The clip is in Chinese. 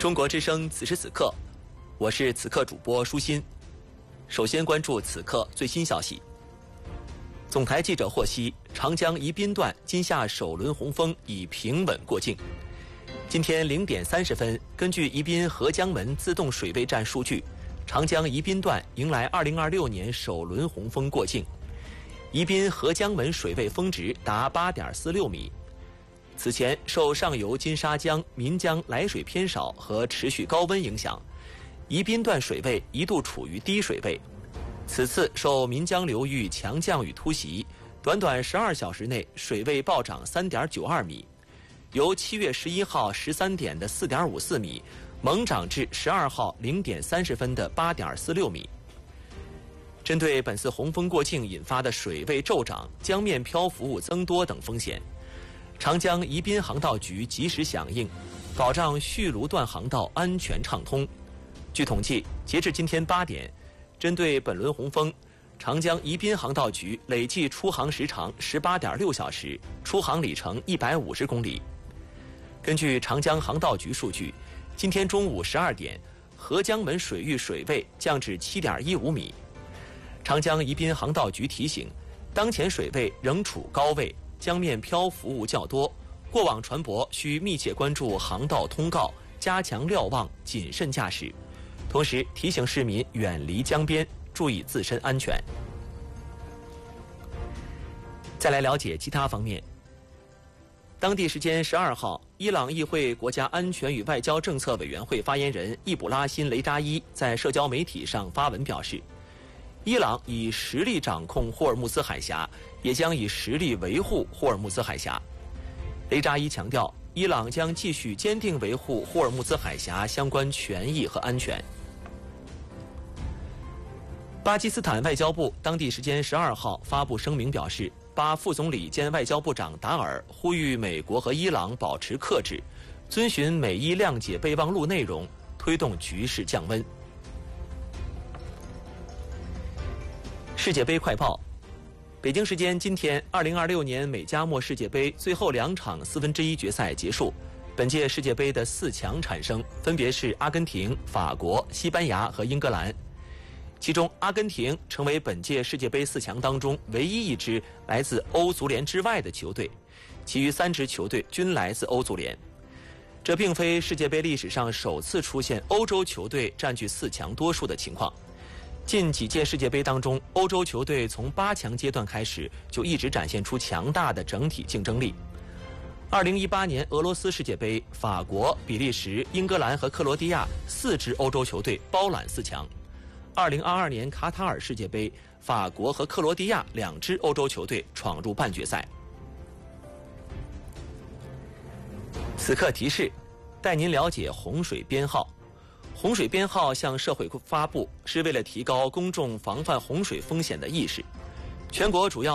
中国之声此时此刻，我是此刻主播舒心。首先关注此刻最新消息。总台记者获悉，长江宜宾段今夏首轮洪峰已平稳过境。今天0点30分，根据宜宾合江门自动水位站数据，长江宜宾段迎来2026年首轮洪峰过境。宜宾合江门水位峰值达8.46米。此前，受上游金沙江、岷江来水偏少和持续高温影响，宜宾段水位一度处于低水位。此次受岷江流域强降雨突袭，短短12小时内水位暴涨3.92米，由7月11号13点的4.54米猛涨至12号0点30分的8.46米。针对本次洪峰过境引发的水位骤涨、江面漂浮物增多等风险，长江宜宾航道局及时响应，保障续卢段航道安全畅通。据统计，截至今天8点，针对本轮洪峰，长江宜宾航道局累计出航时长18.6小时，出航里程150公里。根据长江航道局数据，今天中午12点，合江门水域水位降至7.15米。长江宜宾航道局提醒，当前水位仍处高位，江面漂浮物较多，过往船舶需密切关注航道通告，加强瞭望，谨慎驾驶。同时提醒市民远离江边，注意自身安全。再来了解其他方面。当地时间12号，伊朗议会国家安全与外交政策委员会发言人易卜拉欣·雷扎伊在社交媒体上发文表示，伊朗以实力掌控霍尔木兹海峡，也将以实力维护霍尔木兹海峡。雷扎伊强调，伊朗将继续坚定维护霍尔木兹海峡相关权益和安全。巴基斯坦外交部当地时间12号发布声明表示，巴副总理兼外交部长达尔呼吁美国和伊朗保持克制，遵循美伊谅解备忘录内容，推动局势降温。世界杯快报。北京时间今天，2026年美加墨世界杯最后2场1/4决赛结束，本届世界杯的4强产生，分别是阿根廷、法国、西班牙和英格兰。其中，阿根廷成为本届世界杯4强当中唯一一支来自欧足联之外的球队，其余3支球队均来自欧足联。这并非世界杯历史上首次出现欧洲球队占据4强多数的情况。近几届世界杯当中，欧洲球队从8强阶段开始就一直展现出强大的整体竞争力。2018年俄罗斯世界杯，法国、比利时、英格兰和克罗地亚4支欧洲球队包揽4强。2022年卡塔尔世界杯，法国和克罗地亚2支欧洲球队闯入半决赛。此刻提示，带您了解洪水编号。洪水编号向社会发布，是为了提高公众防范洪水风险的意识。全国主要